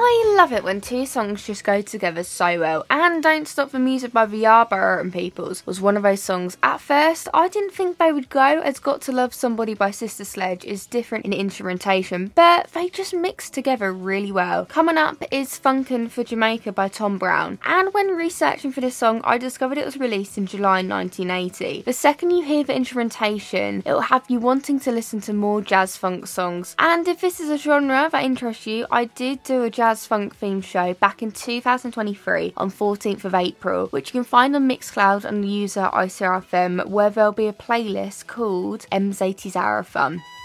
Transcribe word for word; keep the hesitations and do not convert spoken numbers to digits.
I love it when two songs just go together so well, and Don't Stop the Music by the Yardbirds and Peoples was one of those songs. At first, I didn't think they would go, as Got to Love Somebody by Sister Sledge is different in instrumentation, but they just mix together really well. Coming up is Funkin' for Jamaica by Tom Brown, and when researching for this song, I discovered it was released in July nineteen eighty. The second you hear the instrumentation, it will have you wanting to listen to more jazz funk songs, and if this is a genre that interests you, I did do a jazz funk theme show back in two thousand twenty-three on fourteenth of April, which you can find on Mixcloud and the user I C R F M, where there'll be a playlist called M's eighties Hour of Fun.